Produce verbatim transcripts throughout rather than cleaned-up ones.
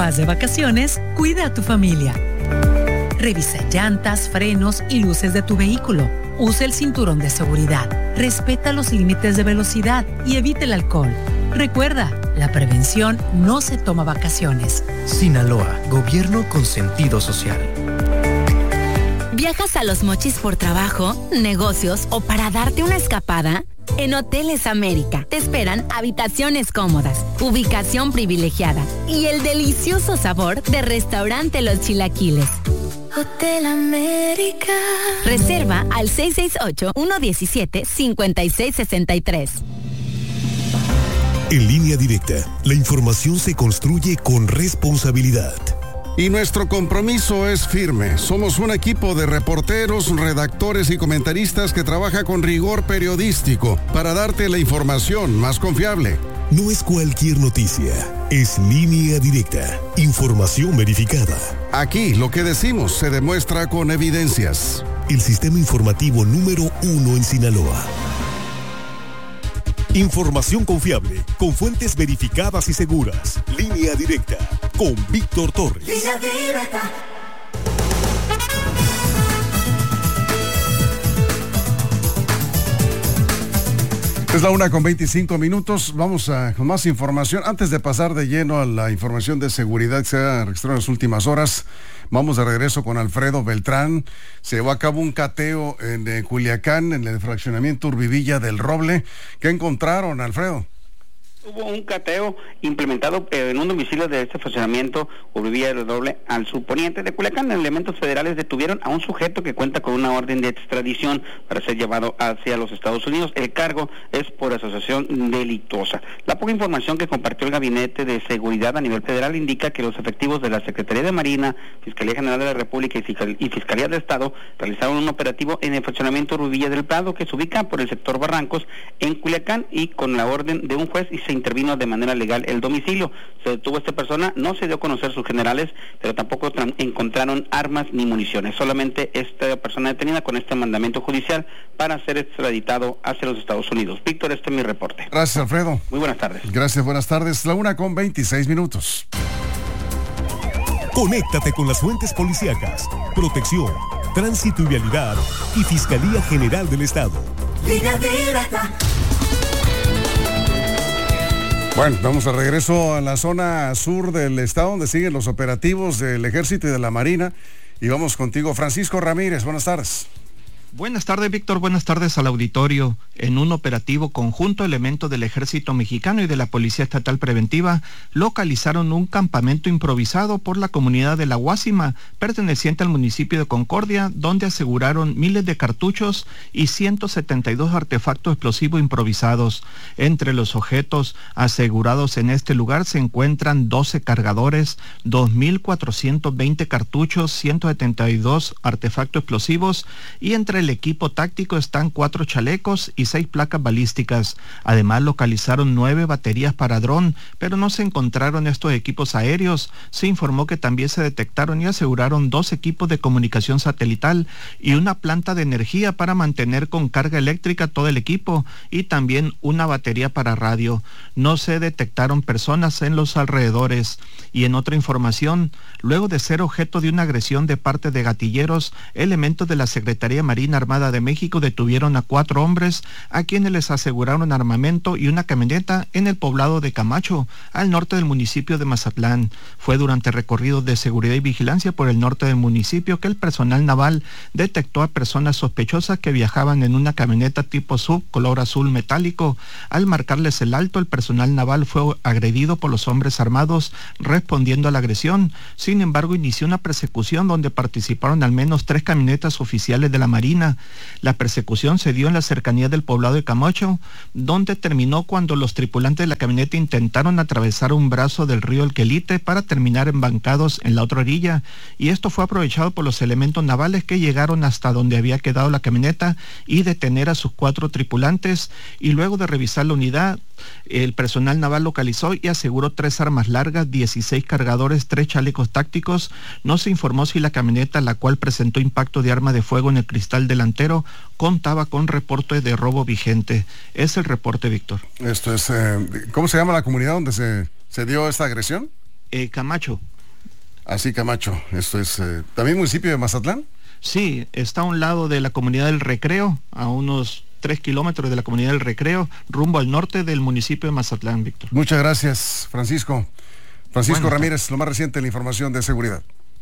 vas de vacaciones, cuida a tu familia. Revisa llantas, frenos y luces de tu vehículo. Usa el cinturón de seguridad. Respeta los límites de velocidad y evita el alcohol. Recuerda, la prevención no se toma vacaciones. Sinaloa, gobierno con sentido social. ¿Viajas a Los Mochis por trabajo, negocios o para darte una escapada? En Hoteles América te esperan habitaciones cómodas, ubicación privilegiada y el delicioso sabor de Restaurante Los Chilaquiles. Hotel América. Reserva al seis seis ocho, uno uno siete, cinco seis seis tres. En Línea Directa, la información se construye con responsabilidad. Y nuestro compromiso es firme. Somos un equipo de reporteros, redactores y comentaristas que trabaja con rigor periodístico para darte la información más confiable. No es cualquier noticia, es Línea Directa, información verificada. Aquí lo que decimos se demuestra con evidencias. El sistema informativo número uno en Sinaloa. Información confiable, con fuentes verificadas y seguras. Línea Directa, con Víctor Torres. Línea Directa. Es la una con veinticinco minutos. Vamos a, con más información. Antes de pasar de lleno a la información de seguridad que se ha registrado en las últimas horas, vamos de regreso con Alfredo Beltrán. Se llevó a cabo un cateo en, en Culiacán, en el fraccionamiento Urbivilla del Roble. ¿Qué encontraron, Alfredo? Hubo un cateo implementado eh, en un domicilio de este fraccionamiento Urbivilla del Roble al surponiente de Culiacán. Elementos federales detuvieron a un sujeto que cuenta con una orden de extradición para ser llevado hacia los Estados Unidos. El cargo es por asociación delictuosa. La poca información que compartió el Gabinete de Seguridad a nivel federal indica que los efectivos de la Secretaría de Marina, Fiscalía General de la República y, Fiscal- y Fiscalía del Estado realizaron un operativo en el fraccionamiento Urbivilla del Prado, que se ubica por el sector Barrancos en Culiacán, y con la orden de un juez y se intervino de manera legal el domicilio. Se detuvo a esta persona, no se dio a conocer sus generales, pero tampoco tra- encontraron armas ni municiones. Solamente esta persona detenida con este mandamiento judicial para ser extraditado hacia los Estados Unidos. Víctor, este es mi reporte. Gracias, Alfredo. Muy buenas tardes. Gracias, buenas tardes. La una con veintiséis minutos. Conéctate con las fuentes policíacas, protección, tránsito y vialidad y Fiscalía General del Estado. Línea Directa. Bueno, vamos a regreso a la zona sur del estado, donde siguen los operativos del Ejército y de la Marina. Y vamos contigo, Francisco Ramírez. Buenas tardes. Buenas tardes, Víctor. Buenas tardes al auditorio. En un operativo conjunto, elementos del Ejército Mexicano y de la Policía Estatal Preventiva localizaron un campamento improvisado por la comunidad de La Guásima, perteneciente al municipio de Concordia, donde aseguraron miles de cartuchos y ciento setenta y dos artefactos explosivos improvisados. Entre los objetos asegurados en este lugar se encuentran doce cargadores, dos mil cuatrocientos veinte cartuchos, ciento setenta y dos artefactos explosivos, y entre el equipo táctico están cuatro chalecos y seis placas balísticas. Además, localizaron nueve baterías para dron, pero no se encontraron estos equipos aéreos. Se informó que también se detectaron y aseguraron dos equipos de comunicación satelital y una planta de energía para mantener con carga eléctrica todo el equipo, y también una batería para radio. No se detectaron personas en los alrededores. Y en otra información, luego de ser objeto de una agresión de parte de gatilleros, elementos de la Secretaría Marina Armada de México detuvieron a cuatro hombres a quienes les aseguraron armamento y una camioneta en el poblado de Camacho, al norte del municipio de Mazatlán. Fue durante recorridos de seguridad y vigilancia por el norte del municipio que el personal naval detectó a personas sospechosas que viajaban en una camioneta tipo S U V color azul metálico. Al marcarles el alto, el personal naval fue agredido por los hombres armados respondiendo a la agresión. Sin embargo, inició una persecución donde participaron al menos tres camionetas oficiales de la Marina. La persecución se dio en la cercanía del poblado de Camacho, donde terminó cuando los tripulantes de la camioneta intentaron atravesar un brazo del río El Quelite para terminar embancados en la otra orilla, y esto fue aprovechado por los elementos navales, que llegaron hasta donde había quedado la camioneta y detener a sus cuatro tripulantes. Y luego de revisar la unidad, el personal naval localizó y aseguró tres armas largas, dieciséis cargadores, tres chalecos tácticos. No se informó si la camioneta, la cual presentó impacto de arma de fuego en el cristal delantero, contaba con reporte de robo vigente. Es el reporte, Víctor. Esto es, eh, ¿cómo se llama la comunidad donde se, se dio esta agresión? Eh, Camacho. Así, Camacho, esto es eh, también municipio de Mazatlán. Sí, está a un lado de la comunidad del Recreo, a unos tres kilómetros de la comunidad del Recreo, rumbo al norte del municipio de Mazatlán, Víctor. Muchas gracias, Francisco. Francisco Bueno, Ramírez, lo más reciente en la información de seguridad.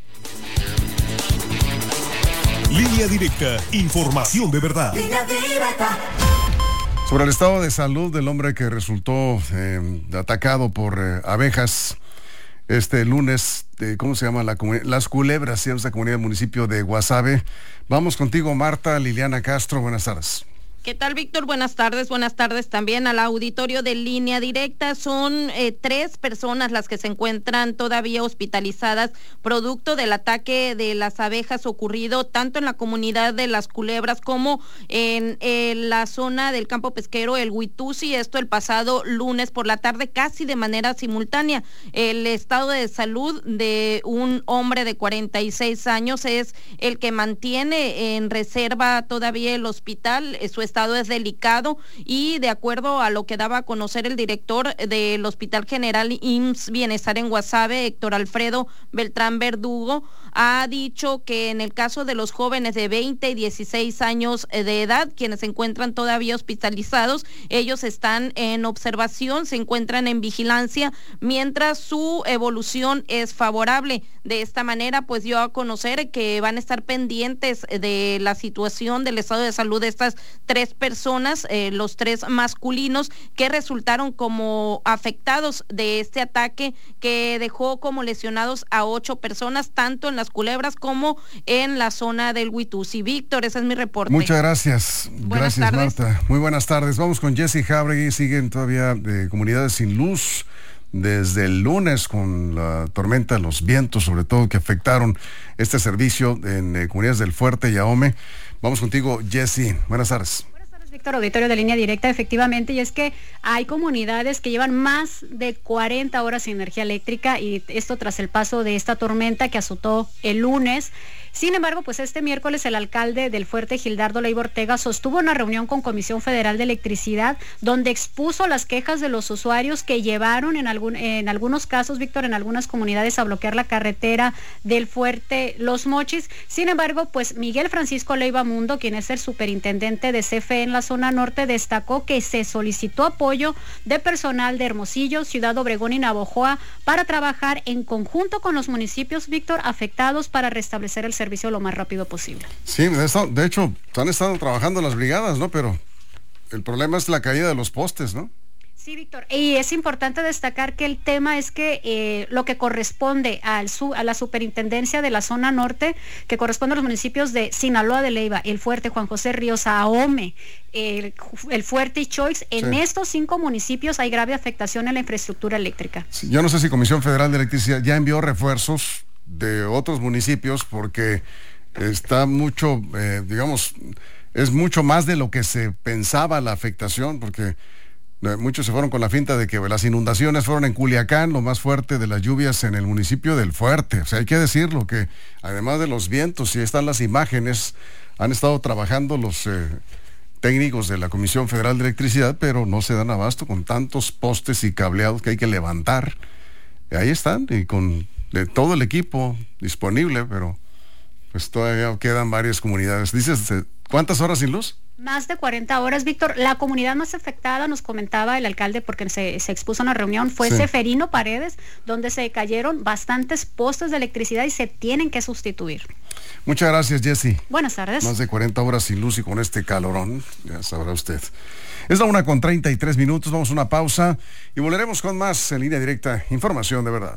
Línea Directa, información de verdad. Línea Directa. Sobre el estado de salud del hombre que resultó eh, atacado por eh, abejas este lunes, eh, ¿cómo se llama la comunidad? Las Culebras, ¿sí? Esta comunidad del municipio de Guasave. Vamos contigo, Marta Liliana Castro, buenas tardes. ¿Qué tal, Víctor? Buenas tardes, buenas tardes también al auditorio de Línea Directa. Son eh, tres personas las que se encuentran todavía hospitalizadas producto del ataque de las abejas ocurrido tanto en la comunidad de Las Culebras como en, en la zona del campo pesquero El Huitusi, esto el pasado lunes por la tarde, casi de manera simultánea. El estado de salud de un hombre de cuarenta y seis años es el que mantiene en reserva todavía el hospital. Su estado es delicado y de acuerdo a lo que daba a conocer el director del Hospital General I M S S Bienestar en Guasave, Héctor Alfredo Beltrán Verdugo, ha dicho que en el caso de los jóvenes de veinte y dieciséis años de edad, quienes se encuentran todavía hospitalizados, ellos están en observación, se encuentran en vigilancia, mientras su evolución es favorable. De esta manera, pues dio a conocer que van a estar pendientes de la situación del estado de salud de estas tres personas, eh, los tres masculinos que resultaron como afectados de este ataque que dejó como lesionados a ocho personas, tanto en Las Culebras como en la zona del Huitusi. Víctor, ese es mi reporte. Muchas gracias. Buenas gracias, tardes. Marta. Muy buenas tardes. Vamos con Jessy Jauregui. Siguen todavía de comunidades sin luz desde el lunes con la tormenta, los vientos sobre todo que afectaron este servicio en eh, comunidades del Fuerte y Ahome. Vamos contigo, Jessy. Buenas tardes. Víctor, auditorio de Línea Directa, efectivamente, y es que hay comunidades que llevan más de cuarenta horas sin energía eléctrica, y esto tras el paso de esta tormenta que azotó el lunes. Sin embargo, pues este miércoles el alcalde del Fuerte, Gildardo Leiva Ortega, sostuvo una reunión con Comisión Federal de Electricidad donde expuso las quejas de los usuarios que llevaron en, algún, en algunos casos, Víctor, en algunas comunidades a bloquear la carretera del Fuerte Los Mochis. Sin embargo, pues Miguel Francisco Leiva Mundo, quien es el superintendente de C F E en la zona norte, destacó que se solicitó apoyo de personal de Hermosillo, Ciudad Obregón y Navojoa para trabajar en conjunto con los municipios, Víctor, afectados para restablecer el servicio lo más rápido posible. Sí, de, esto, de hecho, han estado trabajando las brigadas, ¿no? Pero el problema es la caída de los postes, ¿no? Sí, Víctor, y es importante destacar que el tema es que eh, lo que corresponde al su, a la superintendencia de la zona norte, que corresponde a los municipios de Sinaloa de Leiva, El Fuerte, Juan José Ríos, Ahome, el, el Fuerte y Choix, en sí. Estos cinco municipios hay grave afectación en la infraestructura eléctrica. Sí, yo no sé si Comisión Federal de Electricidad ya envió refuerzos de otros municipios, porque está mucho, eh, digamos, es mucho más de lo que se pensaba la afectación, porque muchos se fueron con la finta de que las inundaciones fueron en Culiacán, lo más fuerte de las lluvias en el municipio del Fuerte. O sea, hay que decirlo, que además de los vientos, y están las imágenes, han estado trabajando los eh, técnicos de la Comisión Federal de Electricidad, pero no se dan abasto con tantos postes y cableados que hay que levantar. Y ahí están, y con de todo el equipo disponible, pero pues todavía quedan varias comunidades. Dices, ¿cuántas horas sin luz? Más de cuarenta horas, Víctor. La comunidad más afectada, nos comentaba el alcalde, porque se, se expuso en la reunión, fue sí. Seferino Paredes, donde se cayeron bastantes postes de electricidad y se tienen que sustituir. Muchas gracias, Jessy. Buenas tardes. Más de cuarenta horas sin luz y con este calorón, ya sabrá usted. Es la una con treinta y tres minutos, vamos a una pausa y volveremos con más en Línea Directa, información de verdad.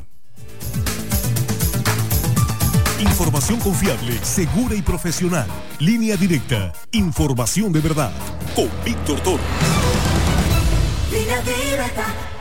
Información confiable, segura y profesional. Línea Directa, información de verdad. Con Víctor Torres. Línea Directa.